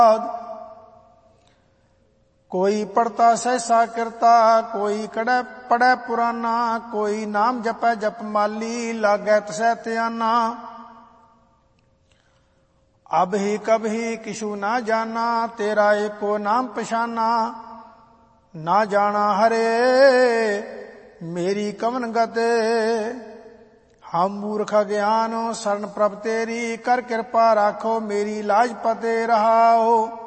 कोई पढ़ता सहसा करता, कोई पढ़ै पुराना, कोई नाम जपै जप माली, लागै तसै त्याना। अब ही कब ही किशु ना जाना, तेरा एको नाम पछाना। ना जाना हरे मेरी कवन गत, हम मूर्ख ज्ञान शरण प्रभ तेरी, कर कृपा राखो मेरी लाज पते रहाओ।